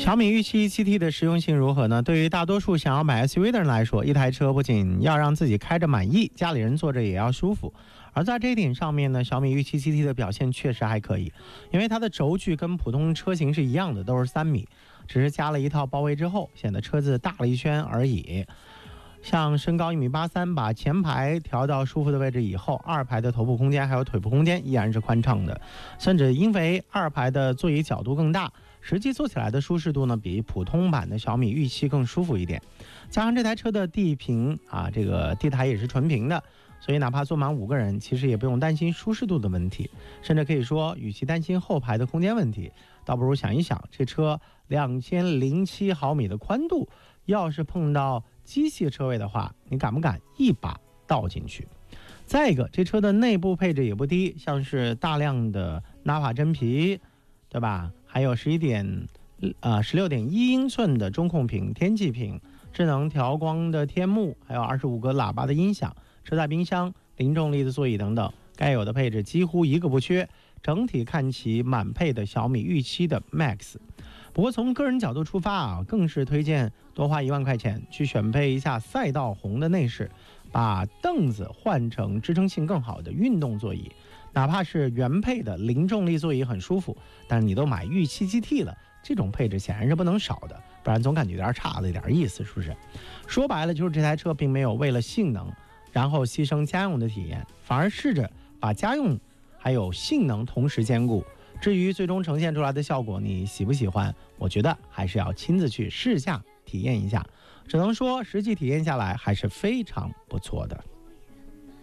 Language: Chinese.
小米玉7 7T 的实用性如何呢？对于大多数想要买 SUV 的人来说，一台车不仅要让自己开着满意，家里人坐着也要舒服。而在这一点上面呢，小米玉7 7T 的表现确实还可以，因为它的轴距跟普通车型是一样的，都是3米，只是加了一套包围之后，显得车子大了一圈而已。像身高1.83米，把前排调到舒服的位置以后，二排的头部空间还有腿部空间依然是宽敞的，甚至因为二排的座椅角度更大，实际坐起来的舒适度呢，比普通版的小米玉7更舒服一点。加上这台车的地平这个地台也是纯平的，所以哪怕坐满5个人，其实也不用担心舒适度的问题，甚至可以说，与其担心后排的空间问题，倒不如想一想，这车2007毫米的宽度，要是碰到机械车位的话，你敢不敢一把倒进去？再一个，这车的内部配置也不低，像是大量的纳帕真皮，对吧？还有16.1英寸的中控屏、天气屏、智能调光的天幕，还有25个喇叭的音响、车载冰箱、零重力的座椅等等，该有的配置几乎一个不缺。整体看齐满配的小米玉7的 Max。不过从个人角度出发更是推荐多花1万块钱去选配一下赛道红的内饰，把凳子换成支撑性更好的运动座椅。哪怕是原配的零重力座椅很舒服，但是你都买玉7 GT 了，这种配置显然是不能少的，不然总感觉有点差了一点意思，是不是？说白了就是这台车并没有为了性能然后牺牲家用的体验，反而试着把家用还有性能同时兼顾。至于最终呈现出来的效果你喜不喜欢，我觉得还是要亲自去试驾体验一下，只能说实际体验下来还是非常不错的。